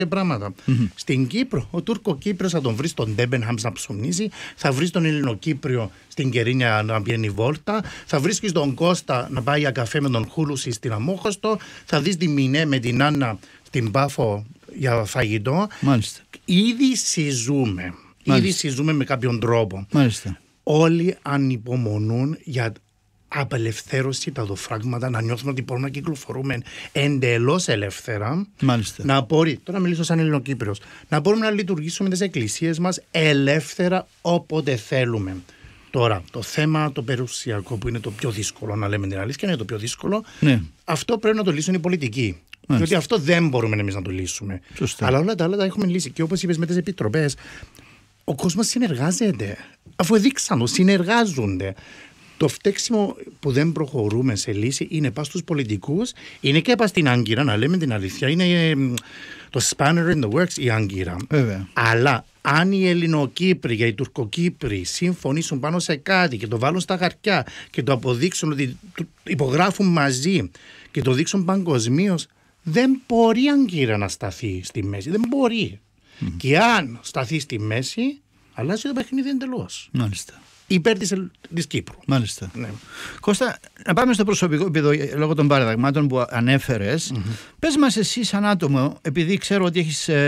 πράγματα. Στην Κύπρο, ο Τούρκο-Κύπριος θα τον βρει στον Ντέμπενχαμς να ψωνίζει, θα βρει τον Ελληνοκύπριο στην Κερίνια να πηγαίνει βόλτα, θα βρίσκεις τον Κώστα να πάει για καφέ με τον Χούλουση στην Αμόχωστο, θα δεις τη Μινέ με την Άννα στην Πάφο για φαγητό. Μάλιστα. Ήδη συζούμε. Ήδη συζούμε με κάποιον τρόπο. Μάλιστα. Όλοι ανυπομονούν για απελευθέρωση τα δοφράγματα, να νιώθουμε ότι μπορούμε να κυκλοφορούμε εντελώς ελεύθερα. Μάλιστα. Να μπορεί, τώρα μιλήσω σαν Ελληνοκύπριος, να μπορούμε να λειτουργήσουμε τις εκκλησίες μας ελεύθερα όποτε θέλουμε. Τώρα, το θέμα το περιουσιακό που είναι το πιο δύσκολο, να λέμε την αλήθεια, είναι το πιο δύσκολο. Ναι. Αυτό πρέπει να το λύσουν οι πολιτικοί. Διότι αυτό δεν μπορούμε εμείς να το λύσουμε. Σωστά. Αλλά όλα τα άλλα τα έχουμε λύσει. Και όπως είπες με τις επιτροπές, ο κόσμος συνεργάζεται. Αφού δείξαν, συνεργάζονται. Το φταίξιμο που δεν προχωρούμε σε λύση είναι πας στους πολιτικούς, είναι και πας στην Άγκυρα, να λέμε την αλήθεια. Είναι το spanner in the works η Άγκυρα. Βέβαια. Αλλά αν οι Ελληνοκύπροι και οι Τουρκοκύπροι συμφωνήσουν πάνω σε κάτι και το βάλουν στα χαρτιά και το αποδείξουν ότι υπογράφουν μαζί και το δείξουν παγκοσμίως, δεν μπορεί η Άγκυρα να σταθεί στη μέση. Δεν μπορεί. Και αν σταθεί στη μέση, αλλάζει το παιχνίδι εντελώς. Μάλιστα. Υπέρ της Κύπρου. Μάλιστα. Ναι. Κώστα, να πάμε στο προσωπικό επίπεδο λόγω των παραδειγμάτων που ανέφερες. Πες μας εσύ σαν άτομο, επειδή ξέρω ότι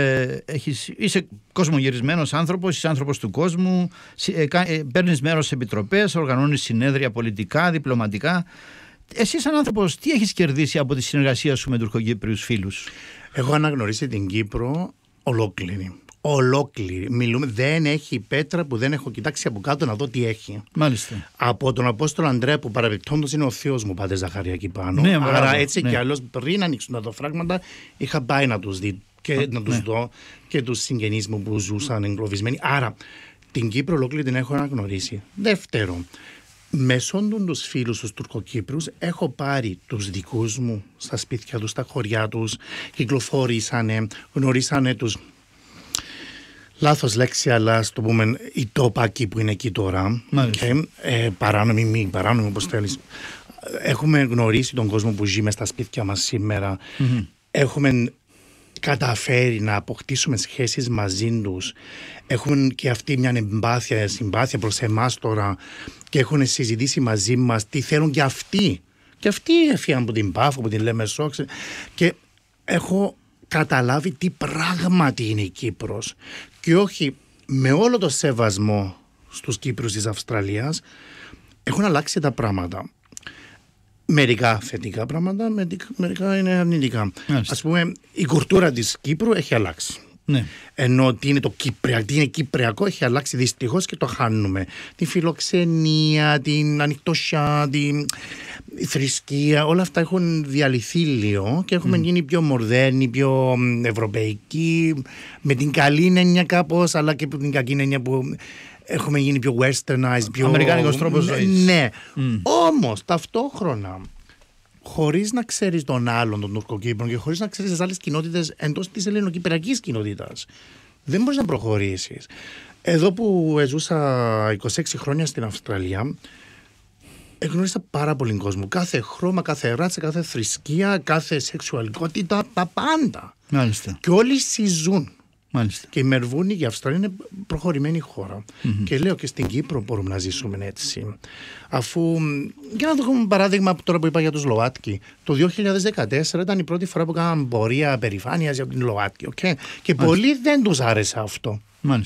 είσαι κοσμογυρισμένος άνθρωπος, είσαι άνθρωπος του κόσμου, παίρνεις μέρος σε επιτροπές, οργανώνεις συνέδρια πολιτικά, διπλωματικά. Εσύ σαν άνθρωπος τι έχεις κερδίσει από τη συνεργασία σου με τουρκοκύπριους φίλους? Έχω αναγνωρίσει την Κύπρο ολόκληρη. Μιλούμε, δεν έχει πέτρα που δεν έχω κοιτάξει από κάτω να δω τι έχει. Μάλιστα. Από τον Απόστολο Ανδρέα που παραπληκτόντως είναι ο θείος μου, Πάτερ Ζαχαρία, εκεί πάνω. Ναι, άρα μπράβο, έτσι ναι. κι αλλιώς πριν ανοίξουν τα δοφράγματα είχα πάει να τους δει και να τους δω και τους συγγενείς μου που ζούσαν εγκλωβισμένοι. Άρα την Κύπρο ολόκληρη την έχω αναγνωρίσει. Δεύτερο, μεσόντων τους φίλους τους Τουρκοκύπρους έχω πάρει τους δικούς μου στα σπίτια τους, στα χωριά τους, κυκλοφορήσανε, γνωρίσανε τους. Λάθος λέξη, αλλά στο πούμε οι τόπακοι που είναι εκεί τώρα. Παράνομοι, μη παράνομοι, όπως θέλεις. Έχουμε γνωρίσει τον κόσμο που ζει μες στα σπίτια μας σήμερα. Έχουμε καταφέρει να αποκτήσουμε σχέσεις μαζί τους. Έχουν και αυτοί μια συμπάθεια προς εμάς τώρα και έχουν συζητήσει μαζί μας τι θέλουν και αυτοί. Και αυτοί έφυγαν από την Πάφο, από την Λέμεσό. Και έχω καταλάβει τι πράγματι είναι η Κύπρος και όχι με όλο το σεβασμό στους Κύπρους της Αυστραλίας έχουν αλλάξει τα πράγματα. Μερικά θετικά πράγματα, μερικά είναι αρνητικά. Ας πούμε η κουλτούρα της Κύπρου έχει αλλάξει. Ναι. Ενώ τι είναι είναι κυπριακό έχει αλλάξει δυστυχώς και το χάνουμε. Τη φιλοξενία, την ανοιχτοσιά, η θρησκεία, όλα αυτά έχουν διαλυθεί λίγο και έχουμε γίνει πιο μορδένοι, πιο ευρωπαϊκοί, με την καλή έννοια κάπως, αλλά και με την κακή έννοια που έχουμε γίνει πιο westernized, πιο αμερικάνικος τρόπος ζωής. Ναι. Όμως ταυτόχρονα, χωρίς να ξέρεις τον άλλον, τον Τουρκοκύπρο, και χωρίς να ξέρεις τις άλλες κοινότητες εντός της ελληνοκυπριακής κοινότητας, δεν μπορείς να προχωρήσεις. Εδώ που ζούσα 26 χρόνια στην Αυστραλία, γνώρισα πάρα πολύ κόσμο. Κάθε χρώμα, κάθε ράτσα, κάθε θρησκεία, κάθε σεξουαλικότητα, τα πάντα. Μάλιστα. Και όλοι συζούν. Μάλιστα. Και η Μελβούρνη και η Αυστραλία είναι προχωρημένη χώρα. Και λέω και στην Κύπρο μπορούμε να ζήσουμε έτσι. Αφού, για να δούμε παράδειγμα τώρα που είπα για τους ΛΟΑΤΚΙ. Το 2014 ήταν η πρώτη φορά που κάναμε πορεία περηφάνειας για την ΛΟΑΤΚΙ. Okay? Και πολλοί δεν τους άρεσε αυτό.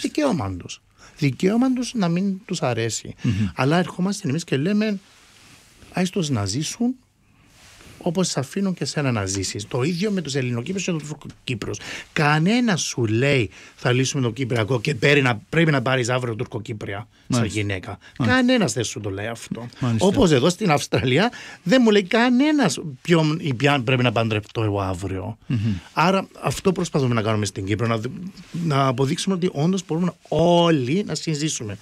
Δικαίωμα τους να μην τους αρέσει. Αλλά ερχόμαστε εμείς και λέμε άις τους να ζήσουν όπως αφήνουν και σένα να ζήσεις. Το ίδιο με τους Ελληνοκύπρους και τους Τουρκοκύπρους. Κανένας σου λέει θα λύσουμε το Κυπριακό και πρέπει να πάρεις αύριο Τουρκοκύπρια σαν γυναίκα. Κανένας δεν σου το λέει αυτό. Όπως εδώ στην Αυστραλία δεν μου λέει κανένας ποιον πρέπει να παντρευτώ εγώ αύριο. Άρα αυτό προσπαθούμε να κάνουμε στην Κύπρο, να αποδείξουμε ότι όντως μπορούμε όλοι να συζήσουμε.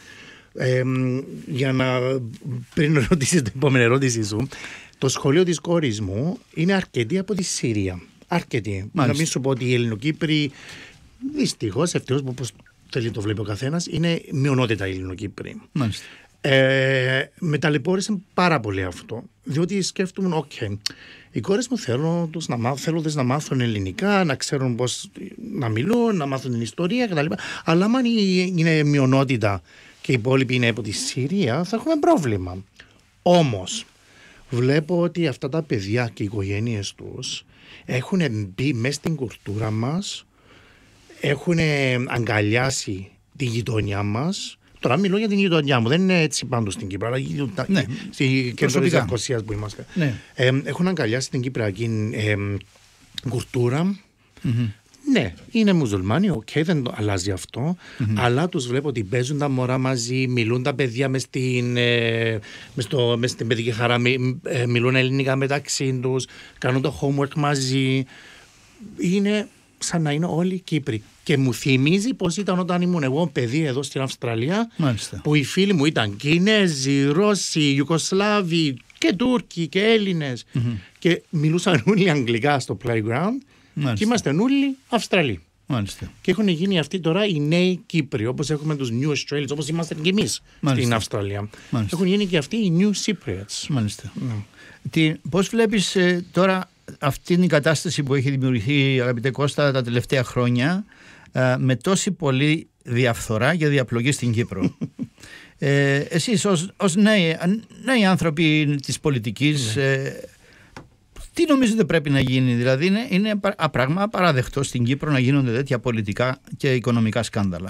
Για να πριν ρωτήσεις την επόμενη ερώτηση σου, το σχολείο της κόρης μου είναι αρκετή από τη Συρία. Αρκετή. Να μην σου πω ότι οι Ελληνοκύπροι, δυστυχώς, ευτυχώς, όπως θέλει το βλέπει ο καθένας, είναι μειονότητα οι Ελληνοκύπροι. Με ταλαιπώρησε πάρα πολύ αυτό, διότι σκέφτομαι, οι κόρες μου θέλουν να μάθουν ελληνικά, να ξέρουν πώς να μιλούν, να μάθουν την ιστορία κτλ. Αλλά αν είναι μειονότητα και οι υπόλοιποι είναι από τη Συρία, θα έχουμε πρόβλημα. Όμως, βλέπω ότι αυτά τα παιδιά και οι οικογένειες τους έχουν μπει μέσα στην κουλτούρα μας, έχουν αγκαλιάσει τη γειτονιά μας. Τώρα μιλώ για την γειτονιά μου, δεν είναι έτσι πάντως στην Κύπρο, αλλά στην κέντρο της Λευκωσίας που είμαστε. Ναι. Έχουν αγκαλιάσει την κυπριακή κουλτούρα. Ναι, είναι μουσουλμάνοι, δεν το αλλάζει αυτό, αλλά τους βλέπω ότι παίζουν τα μωρά μαζί, μιλούν τα παιδιά μες στην παιδική χαρά, μιλούν ελληνικά μεταξύ τους, κάνουν το homework μαζί. Είναι σαν να είναι όλοι Κύπροι. Και μου θυμίζει πως ήταν όταν ήμουν εγώ παιδί εδώ στην Αυστραλία. Μάλιστα. Που οι φίλοι μου ήταν Κινέζοι, Ρώσοι, Ιουγκοσλάβοι και Τούρκοι και Έλληνες. Και μιλούσαν όλοι αγγλικά στο playground. Μάλιστα. Και είμαστε όλοι Αυστραλοί. Μάλιστα. Και έχουν γίνει αυτοί τώρα οι νέοι Κύπροι, όπως έχουμε τους New Australians, όπως είμαστε και εμείς στην Αυστραλία. Μάλιστα. Έχουν γίνει και αυτοί οι New Cypriots. Μάλιστα. Πώς βλέπεις τώρα αυτή είναι η κατάσταση που έχει δημιουργηθεί, αγαπητέ Κώστα, τα τελευταία χρόνια, με τόση πολλή διαφθορά και διαπλογή στην Κύπρο. Εσείς ως νέοι άνθρωποι της πολιτικής, τι νομίζετε πρέπει να γίνει? Δηλαδή είναι πράγμα απαραδεκτό στην Κύπρο να γίνονται τέτοια πολιτικά και οικονομικά σκάνδαλα.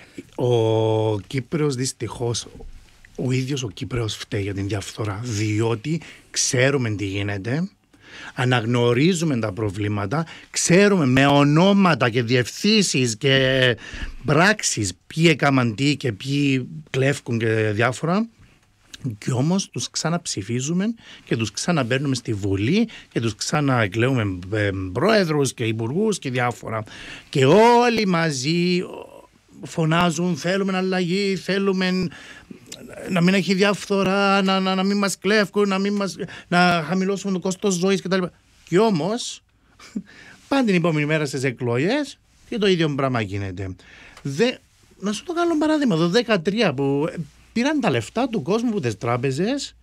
Ο Κύπρος δυστυχώς, ο ίδιος ο Κύπρος φταίει για την διαφθορά, διότι ξέρουμε τι γίνεται. Αναγνωρίζουμε τα προβλήματα, ξέρουμε με ονόματα και διευθύνσεις και πράξεις ποιοι έκαναν τι και ποιοι κλέφκουν και διάφορα, και όμως τους ξαναψηφίζουμε και τους ξαναπαίρνουμε στη Βουλή και τους ξαναεκλέουμε πρόεδρους και υπουργούς και διάφορα, και όλοι μαζί φωνάζουν θέλουμε αλλαγή, θέλουμε να μην έχει διαφθορά, να μην μας κλέφκουν, να χαμηλώσουμε το κόστος ζωής κτλ. Και όμως, πάνε την επόμενη μέρα στις εκλογές και το ίδιο πράγμα γίνεται. Να σου το κάνω παράδειγμα, το 2013 που πήραν τα λεφτά του κόσμου από τις τράπεζες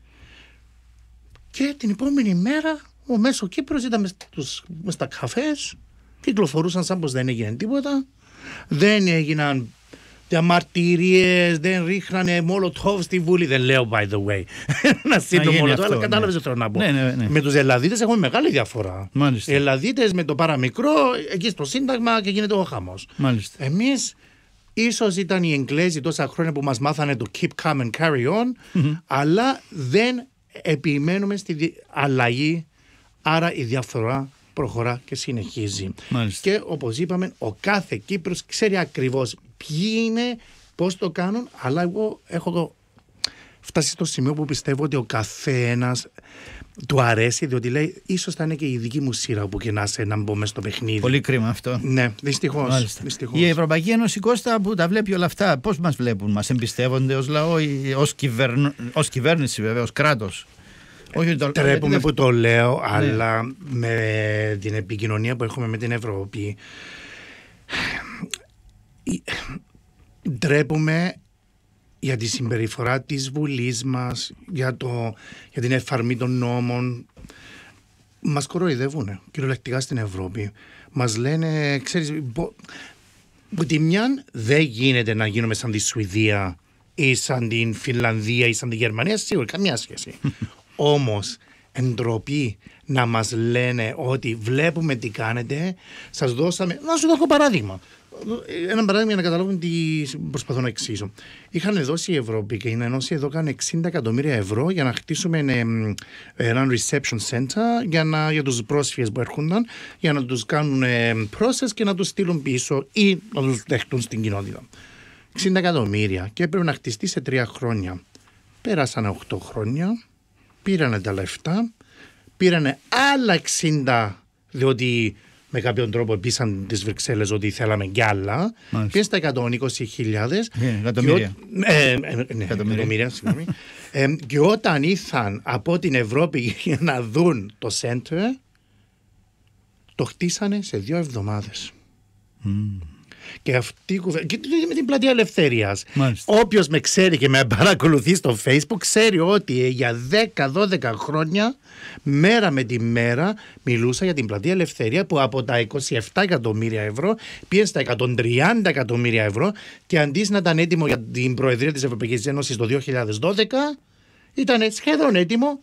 και την επόμενη μέρα ο Μέσο Κύπρος ήταν μες στα καφές, κυκλοφορούσαν σαν πως δεν έγινε τίποτα, δεν έγιναν διαμαρτυρίες, δεν ρίχνανε μολοτόβ στη Βουλή. Δεν λέω by the way να στείλω μολοτόβ, αλλά κατάλαβες τι θέλω να πω. Με τους Ελλαδίτες έχουμε μεγάλη διαφορά. Μάλιστα. Οι Ελλαδίτες με το παραμικρό εκεί στο Σύνταγμα και γίνεται ο χαμός. Εμείς ίσως ήταν οι Εγγλέζοι τόσα χρόνια που μας μάθανε το keep calm and carry on, αλλά δεν επιμένουμε στη αλλαγή, άρα η διαφθορά προχωρά και συνεχίζει. Μάλιστα. Και όπως είπαμε, ο κάθε Κύπρος ξέρει ακριβώς ποιοι είναι, πώς το κάνουν, αλλά εγώ έχω φτάσει στο σημείο που πιστεύω ότι ο καθένας του αρέσει, διότι λέει ίσως θα είναι και η δική μου σειρά που και να μπω μες στο παιχνίδι. Πολύ κρίμα αυτό. Ναι, δυστυχώς. Η Ευρωπαϊκή Ένωση, Κώστα, που τα βλέπει όλα αυτά, πώς μας βλέπουν? Μας εμπιστεύονται ως λαό ή ως κυβέρνηση, βέβαια, ως κράτος? Τρέπουμε που το λέω, αλλά με την επικοινωνία που έχουμε με την Ευρώπη, ντρέπουμε για τη συμπεριφορά της Βουλής μας, για την εφαρμή των νόμων. Μας κοροϊδεύουν κυριολεκτικά στην Ευρώπη. Μας λένε, ξέρεις, που τη μια δεν γίνεται να γίνουμε σαν τη Σουηδία ή σαν την Φινλανδία ή σαν τη Γερμανία, σίγουρα καμία σχέση. Όμως εντροπή να μας λένε ότι βλέπουμε τι κάνετε, σας δώσαμε. Να σου δώσω παράδειγμα. Ένα παράδειγμα για να καταλάβουν τι προσπαθώ να εξηγήσω. Είχαν δώσει η Ευρώπη και η Ένωση εδώ κάνουν 60 εκατομμύρια ευρώ για να χτίσουμε ένα reception center για τους πρόσφυγες που έρχονταν, για να τους κάνουν process και να τους στείλουν πίσω ή να τους δεχτούν στην κοινότητα. 60 εκατομμύρια και έπρεπε να χτιστεί σε 3 χρόνια. Πέρασαν 8 χρόνια, πήρανε τα λεφτά, πήρανε άλλα 60, διότι με κάποιον τρόπο πείσαν τις Βρυξέλλες ότι θέλαμε κι άλλα, και στα 120.000 εκατομμύρια. Εκατομμύρια, συγγνώμη. Και όταν ήρθαν από την Ευρώπη για να δουν το center, το χτίσανε σε 2 εβδομάδες. Και αυτή η κουβέντα. Και με την Πλατεία Ελευθερίας. Μάλιστα. Όποιος με ξέρει και με παρακολουθεί στο Facebook, ξέρει ότι για 10-12 χρόνια, μέρα με τη μέρα, μιλούσα για την Πλατεία Ελευθερία που από τα 27 εκατομμύρια ευρώ πήγε στα 130 εκατομμύρια ευρώ και αντί να ήταν έτοιμο για την Προεδρία της Ευρωπαϊκής Ένωσης το 2012, ήταν σχεδόν έτοιμο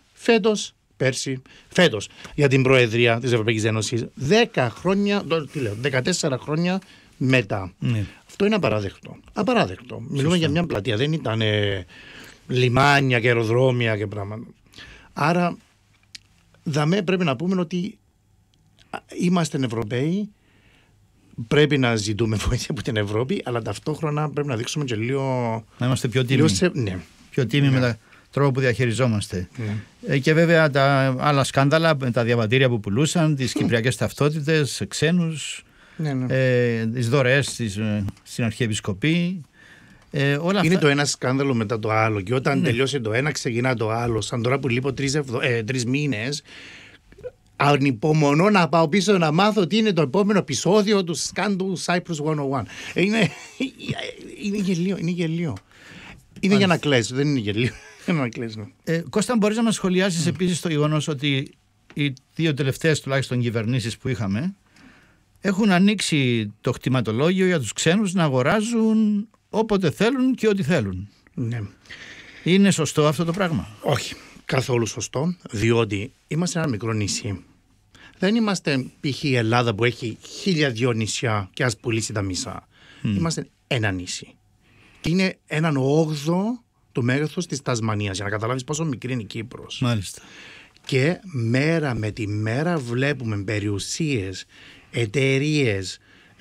φέτος για την Προεδρία της Ευρωπαϊκής Ένωσης. 10 χρόνια, 14 χρόνια μετά. Ναι. Αυτό είναι απαράδεκτο. Απαράδεκτο. Μιλούμε για μια πλατεία, δεν ήταν λιμάνια και αεροδρόμια και πράγματα. Άρα, δαμέ πρέπει να πούμε ότι είμαστε Ευρωπαίοι, πρέπει να ζητούμε βοήθεια από την Ευρώπη, αλλά ταυτόχρονα πρέπει να δείξουμε και λίγο... Να είμαστε πιο τίμοι. Ναι. Πιο τίμοι με τα τρόπο που διαχειριζόμαστε. Ναι. Και βέβαια τα άλλα σκάνδαλα, τα διαβατήρια που πουλούσαν, τις κυπριακές ταυτότητες, ξένους, τις δωρεές στην Αρχιεπισκοπή. Όλα είναι αυτά... το ένα σκάνδαλο μετά το άλλο και όταν τελειώσει το ένα ξεκινά το άλλο. Σαν τώρα που λείπω 3 μήνες, ανυπομονώ να πάω πίσω να μάθω τι είναι το επόμενο επεισόδιο του σκάνδαλου Cyprus 101. Είναι γελίο, είναι γελίο. Είναι για να κλαις, δεν είναι γελίο. Κώστα, μπορείς να μας σχολιάσεις επίσης το γεγονός ότι οι 2 τελευταίες τουλάχιστον κυβερνήσεις που είχαμε έχουν ανοίξει το κτηματολόγιο για τους ξένους να αγοράζουν όποτε θέλουν και ό,τι θέλουν. Ναι. Είναι σωστό αυτό το πράγμα? Όχι, καθόλου σωστό, διότι είμαστε ένα μικρό νησί. Δεν είμαστε π.χ. η Ελλάδα που έχει 1.002 νησιά και ας πουλήσει τα μισά. Είμαστε ένα νησί. Είναι έναν 8ο το μέγεθος της Τασμανίας, για να καταλάβεις πόσο μικρή είναι η Κύπρος. Μάλιστα. Και μέρα με τη μέρα βλέπουμε περιουσίες, εταιρείες,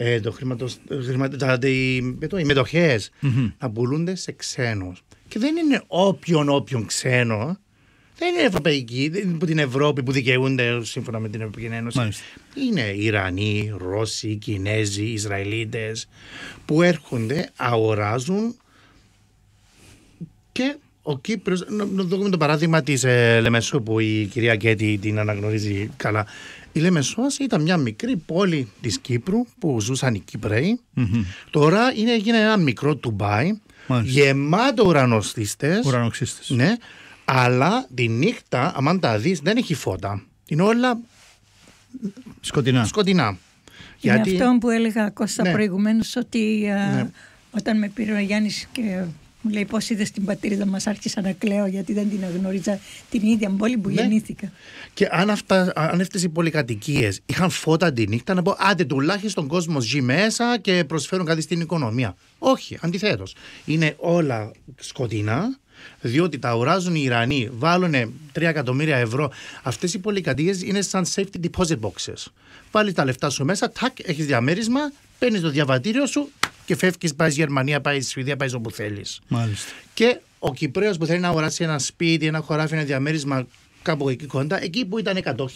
οι μετοχές να πουλούνται σε ξένους. Και δεν είναι όποιον ξένο, δεν είναι ευρωπαϊκοί, δεν είναι από την Ευρώπη που δικαιούνται σύμφωνα με την Ευρωπαϊκή Ένωση. Μάλιστα. Είναι Ιρανοί, Ρώσοι, Κινέζοι, Ισραηλίτες που έρχονται, αγοράζουν. Και ο Κύπρος, να δούμε το παράδειγμα της Λεμεσού που η κυρία Κέτη την αναγνωρίζει καλά. Η Λεμεσός ήταν μια μικρή πόλη της Κύπρου που ζούσαν οι Κύπροι. Τώρα έγινε ένα μικρό Ντουμπάι, γεμάτο ουρανοξύστες. Ναι, αλλά τη νύχτα, άμα τα δεις, δεν έχει φώτα. Είναι όλα σκοτεινά. Είναι αυτό που έλεγα Κώστα προηγουμένως, ότι όταν με πήρε ο Γιάννης και μου λέει πώς είδες την πατρίδα μας, άρχισα να κλαίω γιατί δεν την γνώριζα την ίδια πόλη που γεννήθηκα. Και αν αυτές οι πολυκατοικίες είχαν φώτα τη νύχτα, να πω άντε τουλάχιστον κόσμος ζει μέσα και προσφέρουν κάτι στην οικονομία. Όχι, αντιθέτως. Είναι όλα σκοτεινά, διότι τα αγοράζουν οι Ιρανοί, βάλουν 3 εκατομμύρια ευρώ. Αυτές οι πολυκατοικίες είναι σαν safety deposit boxes. Βάλεις τα λεφτά σου μέσα, τάκ, έχεις διαμέρισμα, παίρνεις το διαβατήριο σου και φεύγεις, πάει στη Γερμανία, πάει στη Σουηδία, πάει όπου θέλεις. Μάλιστα. Και ο Κυπρέος που θέλει να αγοράσει ένα σπίτι, ένα χωράφι, ένα διαμέρισμα κάπου εκεί κοντά, εκεί που ήταν 100.000,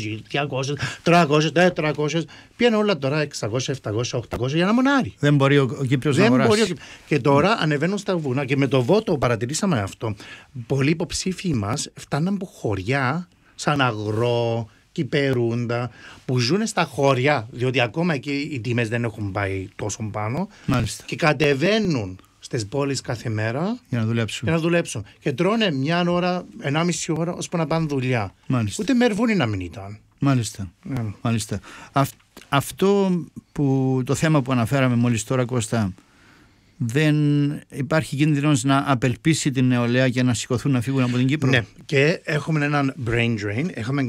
200, 300, 400, πήγαινε όλα τώρα 600, 700, 800 για ένα μονάρι. Δεν μπορεί ο Κύπριος να αγοράσει. Και τώρα ανεβαίνουν στα βουνά και με το Βότο παρατηρήσαμε αυτό. Πολλοί υποψήφοι μας φτάναν από χωριά σαν Αγρό, Κυπερούντα, που ζουν στα χωριά, διότι ακόμα εκεί οι τιμές δεν έχουν πάει τόσο πάνω. Μάλιστα. Και κατεβαίνουν στις πόλεις κάθε μέρα για να δουλέψουν. Και τρώνε 1 ώρα, 1,5 ώρα ώσπου να πάνε δουλειά. Μάλιστα. Ούτε μερβούνι να μην ήταν. Μάλιστα. Αυτό που το θέμα που αναφέραμε μόλις τώρα, Κώστα, δεν υπάρχει κίνδυνος να απελπίσει την νεολαία και να σηκωθούν να φύγουν από την Κύπρο? Ναι, και έχουμε έναν brain drain.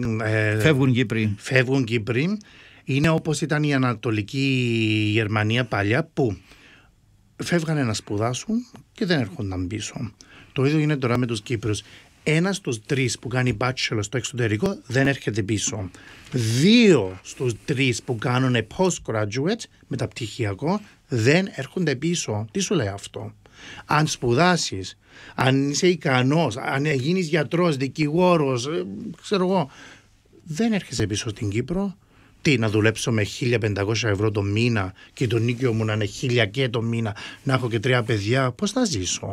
Φεύγουν Κύπροι. Είναι όπως ήταν η Ανατολική Γερμανία παλιά, που φεύγανε να σπουδάσουν και δεν έρχονταν πίσω. Το ίδιο είναι τώρα με τους Κύπρους. 1 στους 3 που κάνει bachelor στο εξωτερικό δεν έρχεται πίσω. 2 στους 3 που κάνουν postgraduate μεταπτυχιακό δεν έρχονται πίσω. Τι σου λέει αυτό? Αν σπουδάσεις, αν είσαι ικανός, αν γίνεις γιατρός, δικηγόρος, ξέρω εγώ, δεν έρχεσαι πίσω στην Κύπρο. Τι, να δουλέψω με 1.500 ευρώ το μήνα και το νίκιο μου να είναι 1.000 και το μήνα, να έχω και 3 παιδιά, πώς θα ζήσω?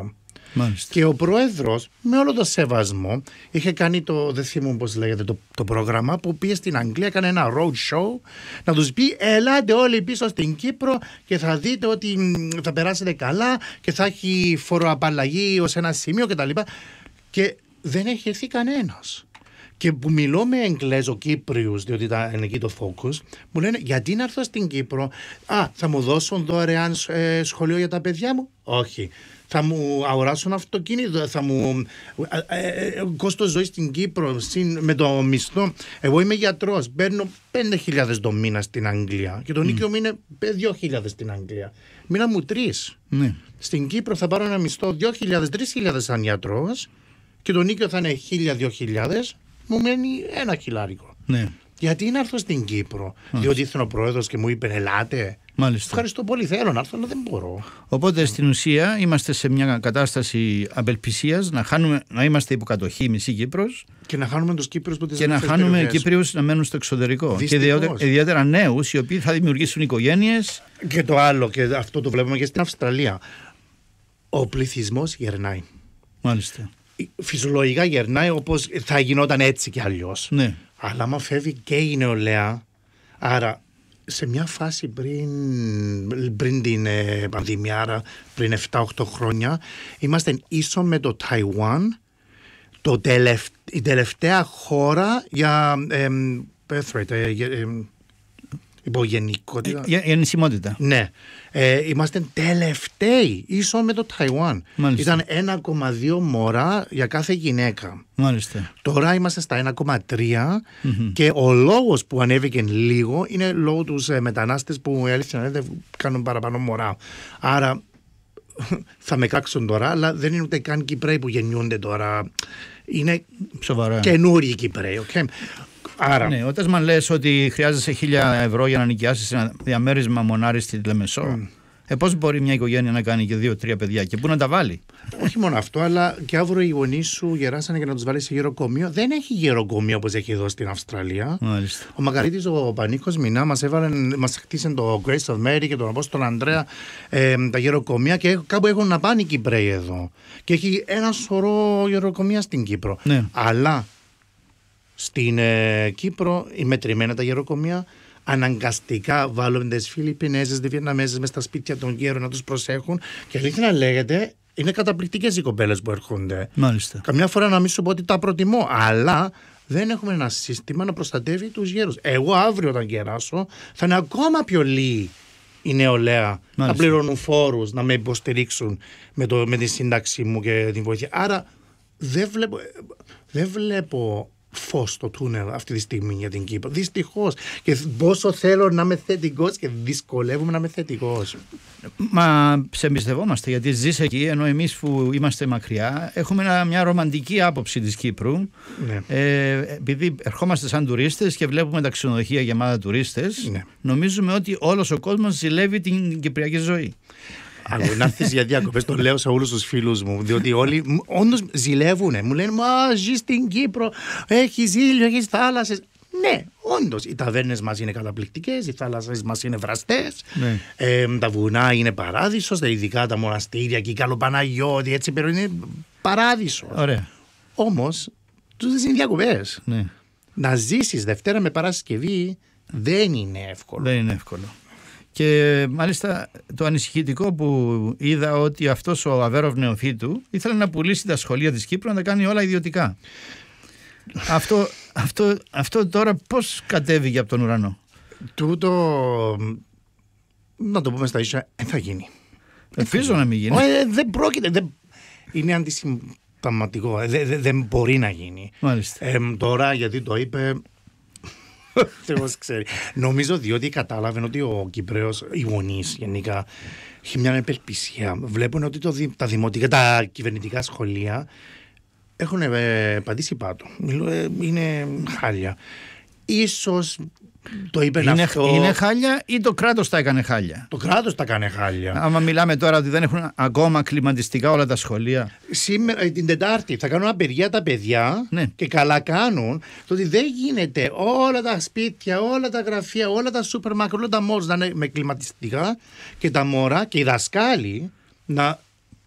Μάλιστα. Και ο πρόεδρος, με όλο το σεβασμό, είχε κάνει δεν θυμούμαι πώς λέγεται το πρόγραμμα, που πήγε στην Αγγλία, έκανε ένα road show, να τους πει ελάτε όλοι πίσω στην Κύπρο και θα δείτε ότι θα περάσετε καλά και θα έχει φοροαπαλλαγή ως ένα σημείο κτλ. Και δεν έχει έρθει κανένας. Και που μιλώ με Εγγλέζο Κύπριους, διότι ήταν εκεί το focus, μου λένε γιατί να έρθω στην Κύπρο, θα μου δώσουν δωρεάν σχολείο για τα παιδιά μου? Όχι. Θα μου αγοράσουν αυτοκίνητο, θα μου κόστος ζωής στην Κύπρο με το μισθό. Εγώ είμαι γιατρός, παίρνω 5.000 το μήνα στην Αγγλία και το νίκιο μου είναι 2.000 στην Αγγλία. Μήνα μου 3. Ναι. Στην Κύπρο θα πάρω ένα μισθό 2.000-3.000 σαν γιατρός και το νίκιο θα είναι 1.000-2.000, μου μένει $1. Ναι. Γιατί να έρθω στην Κύπρο? Διότι ήρθε ο πρόεδρος και μου είπε ελάτε. Μάλιστα. Ευχαριστώ πολύ, θέλω να έρθω, αλλά δεν μπορώ. Οπότε στην ουσία είμαστε σε μια κατάσταση απελπισίας, να είμαστε υποκατοχή μισή Κύπρος και να χάνουμε τους Κύπριους που τις και να χάνουμε Κύπριους να μένουν στο εξωτερικό. Δυστυχώς. Και ιδιαίτερα νέους οι οποίοι θα δημιουργήσουν οικογένειες. Και το άλλο, και αυτό το βλέπουμε και στην Αυστραλία. Ο πληθυσμός γερνάει. Μάλιστα. Φυσιολογικά γερνάει, όπως θα γινόταν έτσι κι αλλιώς. Ναι. Αλλά άμα φεύγει και η νεολαία, άρα σε μια φάση πριν την πανδημία, άρα πριν 7-8 χρόνια, είμαστε ίσο με το Ταϊουάν, η τελευταία χώρα για birth rate, υπογεννικότητα. Για ενισιμότητα. Ναι. Είμαστε τελευταίοι ίσο με το Ταϊουάν. Ήταν 1,2 μωρά για κάθε γυναίκα. Μάλιστα. Τώρα είμαστε στα 1,3 και ο λόγος που ανέβηκε λίγο είναι λόγω τους μετανάστες που δεν κάνουν παραπάνω μωρά. Άρα θα με κράξουν τώρα, αλλά δεν είναι ούτε καν Κυπραίοι που γεννιούνται τώρα. Είναι καινούριοι Κυπραίοι. Okay? Άρα, ναι, όταν μας λες ότι χρειάζεσαι 1.000 ευρώ για να νοικιάσεις ένα διαμέρισμα μονάρι στη Λεμεσό, πώς μπορεί μια οικογένεια να κάνει και 2-3 παιδιά και πού να τα βάλει? Όχι μόνο αυτό, αλλά και αύριο οι γονείς σου γεράσανε για να τους βάλει σε γεροκομείο. Δεν έχει γεροκομείο όπως έχει εδώ στην Αυστραλία. Μάλιστα. Ο Μαγαρίτης ο Πανίκος Μινά μας χτίσαν το Grace of Mary και τον Απόστολο Ανδρέα τα γεροκομεία και κάπου έχουν να πάνε οι Κυπραίοι εδώ. Και έχει ένα σωρό γεροκομεία στην Κύπρο. Ναι. Αλλά στην Κύπρο οι μετρημένα τα γεροκομεία αναγκαστικά βάλουν τις Φιλιππινέζες, τις Βιετναμέζες μες στα σπίτια των γέρων να τους προσέχουν και αλήθεια να λέγεται είναι καταπληκτικές οι κοπέλες που έρχονται. Μάλιστα. Καμιά φορά να μην σου πω ότι τα προτιμώ, αλλά δεν έχουμε ένα σύστημα να προστατεύει τους γέρους. Εγώ αύριο όταν γεράσω θα είναι ακόμα πιο λίγοι η νεολαία. Μάλιστα. Να πληρώνουν φόρους, να με υποστηρίξουν με τη σύνταξή μου και την βοήθεια. Άρα δεν βλέπω φως στο τούνελ αυτή τη στιγμή για την Κύπρο. Δυστυχώς. Και πόσο θέλω να είμαι θετικός και δυσκολεύομαι να είμαι θετικός. Μα σε εμπιστευόμαστε γιατί ζεις εκεί, ενώ εμείς που είμαστε μακριά έχουμε μια ρομαντική άποψη της Κύπρου. Ναι. Επειδή ερχόμαστε σαν τουρίστες και βλέπουμε τα ξενοδοχεία γεμάτα τουρίστες, ναι, νομίζουμε ότι όλος ο κόσμος ζηλεύει την κυπριακή ζωή. Αλλά να έρθεις για διακοπές, το λέω σε όλους τους φίλους μου, διότι όλοι όντως ζηλεύουνε. Μου λένε «Μα ζεις στην Κύπρο, έχεις ήλιο, έχεις θάλασσες». Ναι, όντως, οι ταβέρνες μας είναι καταπληκτικές, οι θάλασσες μας είναι βραστές, ναι, τα βουνά είναι παράδεισος, ειδικά τα μοναστήρια και η Καλοπαναγιώτη, έτσι είναι παράδεισος. Ωραία. Όμως, τούτες είναι διακοπές. Ναι. Να ζήσεις Δευτέρα με Παρασκευή δεν είναι εύκολο. Δεν είναι εύκολο. Και μάλιστα το ανησυχητικό που είδα ότι αυτός ο Αβέροφ Νεοφύτου ήθελε να πουλήσει τα σχολεία της Κύπρου να τα κάνει όλα ιδιωτικά. Αυτό τώρα πώς κατέβηκε από τον ουρανό? Τούτο, να το πούμε στα ίσια, δεν θα γίνει. Ελπίζω να μην γίνει. Δεν πρόκειται, είναι αντισυμπτωματικό, δεν μπορεί να γίνει. Μάλιστα. Τώρα γιατί το είπε... Θεός ξέρει. Νομίζω διότι κατάλαβε ότι ο Κυπραίος, οι γονείς γενικά, έχει μια επελπισία. Βλέπουν ότι τα δημοτικά, τα κυβερνητικά σχολεία έχουν πατήσει πάτο. Είναι χάλια. Ίσως το είπε αυτό. Είναι χάλια ή το κράτος τα έκανε χάλια? Το κράτος τα έκανε χάλια. Άμα μιλάμε τώρα ότι δεν έχουν ακόμα κλιματιστικά όλα τα σχολεία. Σήμερα, την Τετάρτη, θα κάνουν απεργία τα παιδιά, ναι, και καλά κάνουν. Το ότι δεν γίνεται όλα τα σπίτια, όλα τα γραφεία, όλα τα σούπερ μάρκετ, όλα τα μόλς να είναι με κλιματιστικά και τα μωρά και οι δασκάλοι να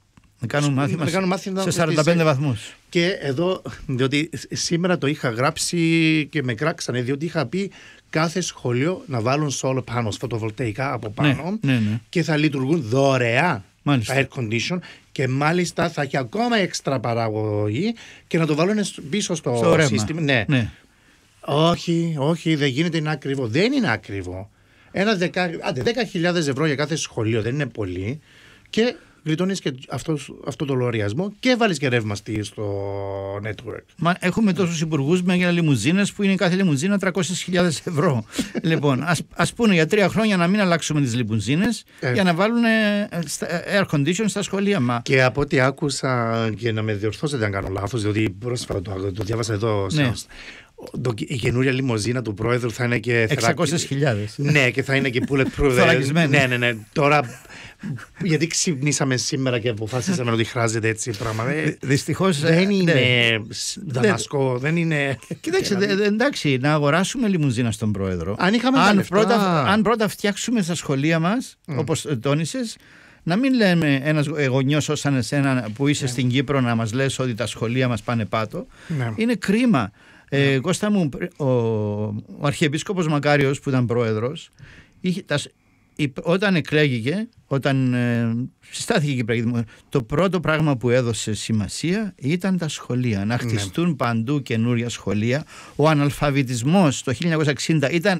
Να κάνουν μάθημα σε 45 βαθμούς. Και εδώ, διότι σήμερα το είχα γράψει και με κράξανε, διότι είχα πει κάθε σχολείο να βάλουν solar panels φωτοβολταϊκά από πάνω και θα λειτουργούν δωρεά τα air condition και μάλιστα θα έχει ακόμα έξτρα παραγωγή και να το βάλουν πίσω στο σύστημα. Ναι. Όχι, δεν γίνεται, είναι ακριβό. Δεν είναι ακριβό. 10.000 ευρώ για κάθε σχολείο δεν είναι πολύ και γλιτώνεις και αυτό το λογαριασμό και βάλεις και ρεύμαστη στο network. Μα έχουμε τόσους υπουργούς με λιμουζίνες που είναι κάθε λιμουζίνα 300.000 ευρώ. Λοιπόν, ας πούνε για 3 χρόνια να μην αλλάξουμε τις λιμουζίνες για να βάλουν air condition στα σχολεία. Και από ό,τι άκουσα, και να με διορθώσετε αν κάνω λάθος, διότι πρόσφατα το διάβασα εδώ. Η καινούρια λιμουζίνα του πρόεδρου θα είναι και 600.000. Ναι, και θα είναι και bulletproof. Ναι. Τώρα, γιατί ξυπνήσαμε σήμερα και αποφάσισαμε ότι χρειάζεται έτσι πράγμα. Δυστυχώς δεν είναι Δαμασκό, δεν είναι. Κοίταξε, εντάξει, να αγοράσουμε λιμουζίνα στον πρόεδρο. Αν πρώτα φτιάξουμε στα σχολεία μας, όπως τόνισες, να μην λέμε ένας γονιός σαν εσένα που είσαι στην Κύπρο να μας λες ότι τα σχολεία μας πάνε πάτο. Είναι κρίμα. Κώστα μου, ο Αρχιεπίσκοπος Μακάριος που ήταν πρόεδρος, όταν εκλέγηκε, όταν συστάθηκε η Κυπριακή Δημοκρατία, το πρώτο πράγμα που έδωσε σημασία ήταν τα σχολεία. Να χτιστούν παντού καινούρια σχολεία. Ο αναλφαβητισμός το 1960 ήταν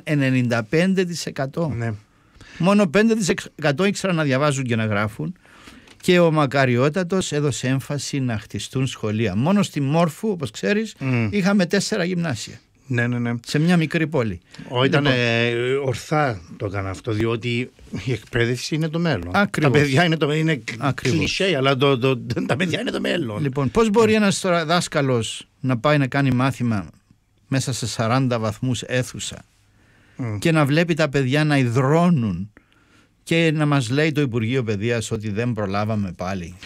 95%. Μόνο 5% ήξεραν να διαβάζουν και να γράφουν. Και ο Μακαριότατος έδωσε έμφαση να χτιστούν σχολεία. Μόνο στη Μόρφου, όπως ξέρεις, είχαμε 4 γυμνάσια. Ναι. Σε μια μικρή πόλη. Ήταν ορθά το έκανα αυτό, διότι η εκπαίδευση είναι το μέλλον. Ακριβώς. Τα παιδιά είναι κλισέ, αλλά τα παιδιά είναι το μέλλον. Λοιπόν, πώς μπορεί ένας τώρα δάσκαλος να πάει να κάνει μάθημα μέσα σε 40 βαθμούς αίθουσα και να βλέπει τα παιδιά να υδρώνουν και να μας λέει το Υπουργείο Παιδείας ότι δεν προλάβαμε πάλι.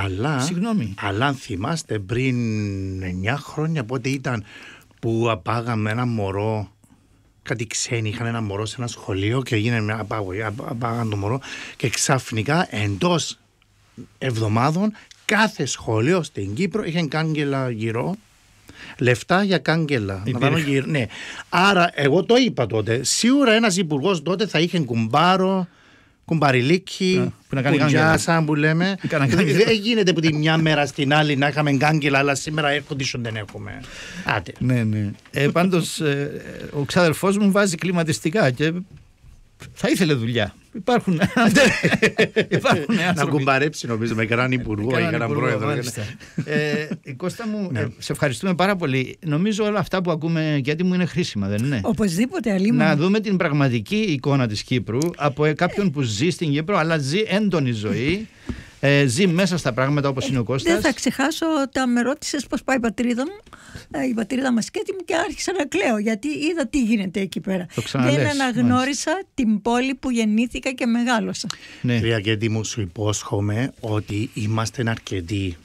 Αλλά αν θυμάστε πριν 9 χρόνια πότε ήταν που απάγαμε ένα μωρό, κάτι ξένοι είχαν ένα μωρό σε ένα σχολείο και έγινε μια απάγωγη, απάγαν το μωρό και ξαφνικά εντός εβδομάδων κάθε σχολείο στην Κύπρο είχε κάγκελα γύρω. Λεφτά για κάγκελα. Ναι. Άρα εγώ το είπα τότε, σίγουρα ένας υπουργός τότε θα είχε κουμπαριλίκι, κουντζάσα που λέμε. Δεν γίνεται που τη μια μέρα στην άλλη να είχαμε κάγκελα, αλλά σήμερα air condition δεν έχουμε. Άτε. Ναι. Πάντως ο ξαδερφός μου βάζει κλιματιστικά και θα ήθελε δουλειά. Υπάρχουν άνθρωποι. Να κουμπαρέψει νομίζω με κανέναν υπουργό ή κανέναν πρόεδρο. Κώστα μου, σε ευχαριστούμε πάρα πολύ. Νομίζω όλα αυτά που ακούμε γιατί μου είναι χρήσιμα, δεν είναι? Οπωσδήποτε, Αλήμου. Να δούμε την πραγματική εικόνα της Κύπρου από κάποιον που ζει στην Κύπρο, αλλά ζει έντονη ζωή. Ζει μέσα στα πράγματα όπως είναι ο Κώστας. Δεν θα ξεχάσω όταν με ρώτησες πώς πάει η πατρίδα μου, η πατρίδα μας και έτοιμη, και άρχισα να κλαίω γιατί είδα τι γίνεται εκεί πέρα. Δεν αναγνώρισα την πόλη που γεννήθηκα και μεγάλωσα. Κυρία Κέτη μου, σου υπόσχομαι ότι είμαστε αρκετοί.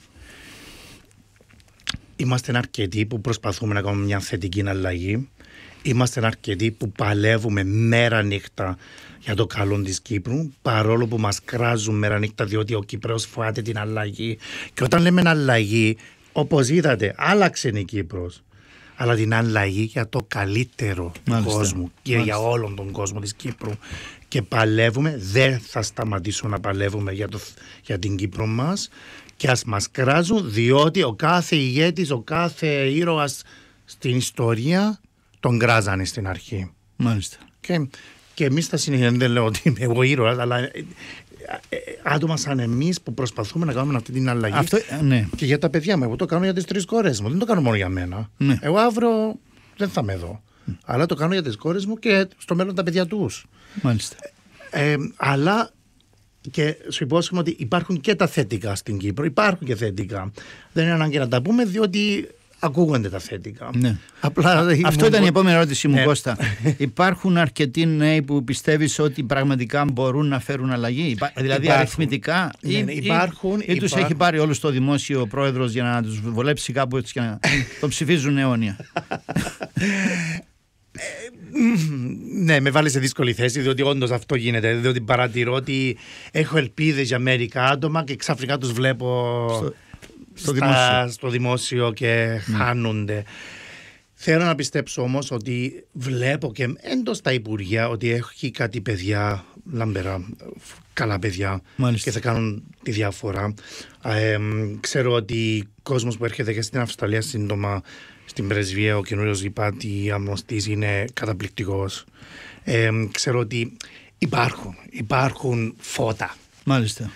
Είμαστε αρκετοί που προσπαθούμε να κάνουμε μια θετική αλλαγή. Είμαστε αρκετοί που παλεύουμε μέρα νύχτα για το καλό της Κύπρου, παρόλο που μας κράζουν μέρα νύχτα διότι ο Κύπρος φοβάται την αλλαγή. Και όταν λέμε αλλαγή, όπως είδατε, άλλαξε η Κύπρος. Αλλά την αλλαγή για το καλύτερο του κόσμου και για όλον τον κόσμο της Κύπρου. Και παλεύουμε, δεν θα σταματήσουμε να παλεύουμε για την Κύπρο μας και ας μας κράζουν, διότι ο κάθε ηγέτης, ο κάθε ήρωας στην ιστορία τον κράζανε στην αρχή. Μάλιστα. Και εμείς θα συνεχίσουμε, δεν λέω ότι είμαι εγώ ήρωας, αλλά άτομα σαν εμείς που προσπαθούμε να κάνουμε αυτή την αλλαγή. Και για τα παιδιά μου, εγώ το κάνω για τις 3 κόρες μου, δεν το κάνω μόνο για μένα. Εγώ αύριο δεν θα είμαι εδώ, αλλά το κάνω για τις κόρες μου και στο μέλλον τα παιδιά τους. Μάλιστα. Αλλά και σου υπόσχομαι ότι υπάρχουν και τα θετικά στην Κύπρο, υπάρχουν και θετικά. Δεν είναι ανάγκη να τα πούμε διότι ακούγονται τα θετικά. Ναι. Αυτό ήταν η επόμενη ερώτηση μου, Κώστα. Υπάρχουν αρκετοί νέοι που πιστεύεις ότι πραγματικά μπορούν να φέρουν αλλαγή? Δηλαδή αριθμητικά ή τους έχει πάρει όλους το δημόσιο πρόεδρος για να τους βολέψει κάπου έτσι και να το ψηφίζουν αιώνια? Ναι, με βάλει σε δύσκολη θέση, διότι όντως αυτό γίνεται. Διότι παρατηρώ ότι έχω ελπίδες για μερικά άτομα και ξαφνικά τους βλέπω στο δημόσιο και χάνονται. Θέλω να πιστέψω όμως ότι βλέπω και εντός τα Υπουργεία ότι έχει κάτι παιδιά λαμπερά, καλά παιδιά. Μάλιστα. Και θα κάνουν τη διαφορά. Ξέρω ότι ο κόσμος που έρχεται και στην Αυστραλία σύντομα στην πρεσβεία, ο καινούριος υπάτη αμνωστής είναι καταπληκτικός. Ξέρω ότι υπάρχουν φώτα. Μάλιστα.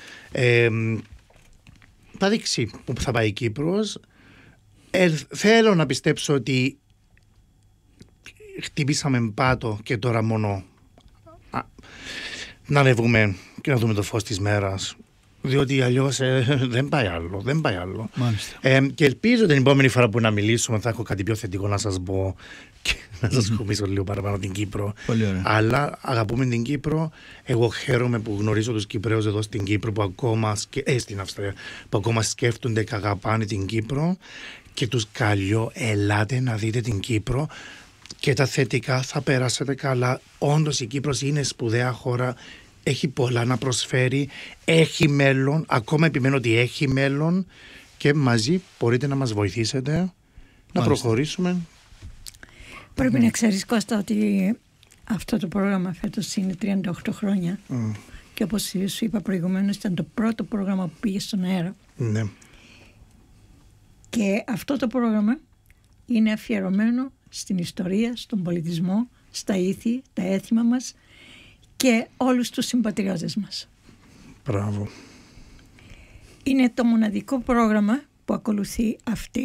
Θα δείξει που θα πάει η Κύπρος. Θέλω να πιστέψω ότι χτυπήσαμε πάτο και τώρα μόνο να ανεβούμε και να δούμε το φως της μέρας. Διότι αλλιώς δεν πάει άλλο. Και ελπίζω την επόμενη φορά που να μιλήσουμε θα έχω κάτι πιο θετικό να σας πω και να σας κομίσω λίγο παραπάνω την Κύπρο. Αλλά αγαπούμε την Κύπρο. Εγώ χαίρομαι που γνωρίζω τους Κυπραίους εδώ στην Κύπρο που ακόμα, στην Αυστραλία, που ακόμα σκέφτονται και αγαπάνε την Κύπρο, και τους καλώ, ελάτε να δείτε την Κύπρο και τα θετικά θα περάσετε καλά. Όντως η Κύπρος είναι σπουδαία χώρα. Έχει πολλά να προσφέρει, έχει μέλλον, ακόμα επιμένω ότι έχει μέλλον, και μαζί μπορείτε να μας βοηθήσετε να προχωρήσουμε. Πρέπει να ξέρεις, Κώστα, ότι αυτό το πρόγραμμα φέτος είναι 38 χρόνια και όπως σου είπα προηγουμένως ήταν το πρώτο πρόγραμμα που πήγε στον αέρα. Ναι. Και αυτό το πρόγραμμα είναι αφιερωμένο στην ιστορία, στον πολιτισμό, στα ήθη, τα έθιμα μας και όλους τους συμπατριώτες μας. Μπράβο. Είναι το μοναδικό πρόγραμμα που ακολουθεί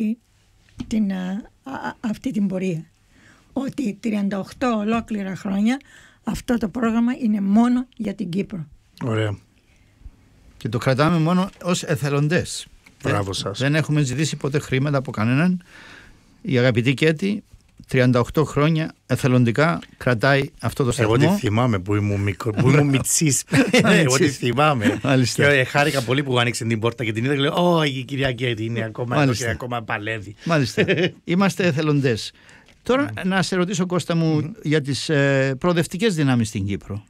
αυτή την πορεία. Ότι 38 ολόκληρα χρόνια αυτό το πρόγραμμα είναι μόνο για την Κύπρο. Ωραία. Και το κρατάμε μόνο ως εθελοντές. Μπράβο σας. Δεν έχουμε ζητήσει ποτέ χρήματα από κανέναν. Η αγαπητή Κέτη 38 χρόνια εθελοντικά κρατάει αυτό το σταθμό. Εγώ τη θυμάμαι που ήμουν μικρό, που ήμουν μιτσής. Εγώ τη θυμάμαι. Και χάρηκα πολύ που άνοιξε την πόρτα και την είδα και λέω «Ω, η κυρία Κέτη είναι ακόμα εδώ και ακόμα παλεύει». Μάλιστα. Είμαστε εθελοντές. Τώρα να σε ρωτήσω, Κώστα μου, για τις προοδευτικές δυνάμεις στην Κύπρο.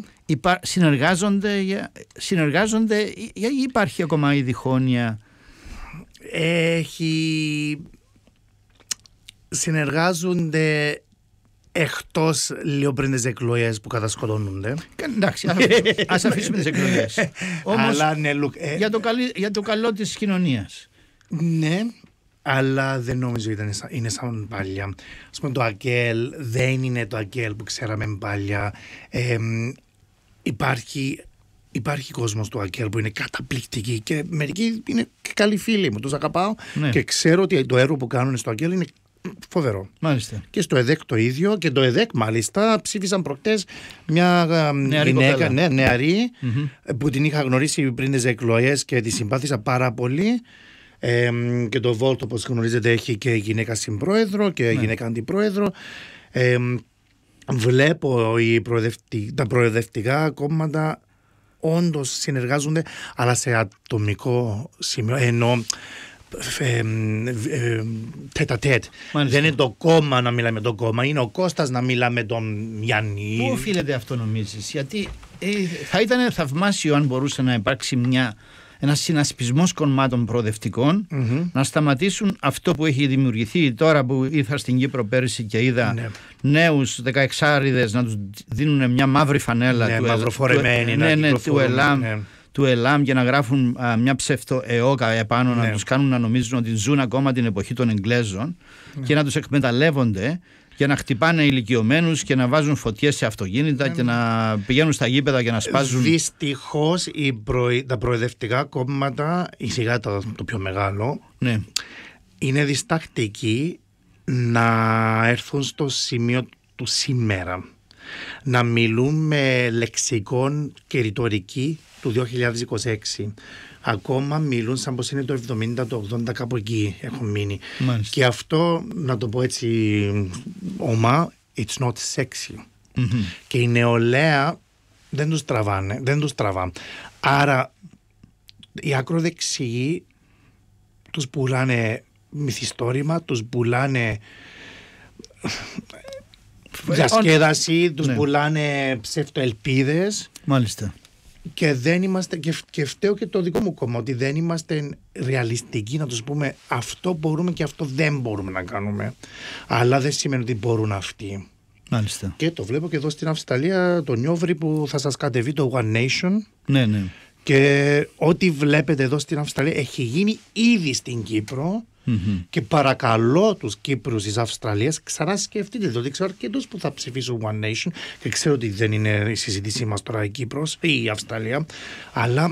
Συνεργάζονται ή υπάρχει ακόμα η διχόνοια? Συνεργάζονται εκτός λίγο πριν τις εκλογές που κατασκοτώνονται. Εντάξει, ας αφήσουμε τις εκλογές. Όμως για το καλό της κοινωνίας. Ναι, αλλά δεν νομίζω ότι είναι σαν παλιά. Ας πούμε, το ΑΚΕΛ δεν είναι το ΑΚΕΛ που ξέραμε παλιά. Υπάρχει κόσμος του ΑΚΕΛ που είναι καταπληκτικοί και μερικοί είναι καλοί φίλοι μου, τους αγαπάω, και ξέρω ότι το έργο που κάνουν στο ΑΚΕΛ είναι φοβερό. Μάλιστα. Και στο ΕΔΕΚ το ίδιο, και το ΕΔΕΚ μάλιστα ψήφισαν προχτές μια γυναίκα νεαρή που την είχα γνωρίσει πριν τις εκλογές και τη συμπάθησα πάρα πολύ. Και το Βόλτ, όπως γνωρίζετε, έχει και γυναίκα συμπρόεδρο και γυναίκα αντιπρόεδρο. Βλέπω τα προοδευτικά κόμματα όντως συνεργάζονται, αλλά σε ατομικό σημείο, ενώ τέτα-τέτ. Δεν είναι το κόμμα να μιλάει με το κόμμα, είναι ο Κώστας να μιλά με τον Γιάννη. Πού οφείλεται αυτό, νομίζεις? Γιατί θα ήταν θαυμάσιο αν μπορούσε να υπάρξει ένας συνασπισμός κομμάτων προοδευτικών να σταματήσουν αυτό που έχει δημιουργηθεί τώρα, που ήρθα στην Κύπρο πέρυσι και είδα νέους 16άριδες να τους δίνουν μια μαύρη φανέλα του ΕΛΑΜ και να γράφουν μια ψευτοεόκα επάνω, να τους κάνουν να νομίζουν ότι ζουν ακόμα την εποχή των Εγγλέζων και να τους εκμεταλλεύονται για να χτυπάνε ηλικιωμένους και να βάζουν φωτιές σε αυτοκίνητα και να πηγαίνουν στα γήπεδα και να σπάζουν. Δυστυχώς τα προοδευτικά κόμματα, σιγά το πιο μεγάλο, είναι διστακτικοί να έρθουν στο σημείο του σήμερα. Να μιλούν με λεξικόν και ρητορική του 2026. Ακόμα μιλούν σαν πως είναι το 70, το 80, κάπου εκεί έχουν μείνει. Μάλιστα. Και αυτό, να το πω έτσι ομά, it's not sexy. Και η νεολαία δεν τους τραβά. Άρα οι ακροδεξιοί τους πουλάνε μυθιστόρημα, τους πουλάνε διασκέδαση, τους πουλάνε ψευτοελπίδες. Μάλιστα. Και δεν είμαστε, και φταίω και το δικό μου κόμμα, ότι δεν είμαστε ρεαλιστικοί να τους πούμε αυτό μπορούμε και αυτό δεν μπορούμε να κάνουμε. Αλλά δεν σημαίνει ότι μπορούν αυτοί. Μάλιστα. Και το βλέπω και εδώ στην Αυστραλία, το Νιόβρι που θα σας κατεβεί το One Nation. Ναι, ναι. Και ό,τι βλέπετε εδώ στην Αυστραλία έχει γίνει ήδη στην Κύπρο. Και παρακαλώ τους Κύπρους της Αυστραλίας, ξανά σκεφτείτε, διότι ξέρω αρκετούς που θα ψηφίσουν One Nation και ξέρω ότι δεν είναι η συζήτησή μας τώρα η Κύπρος ή η Αυστραλία, αλλά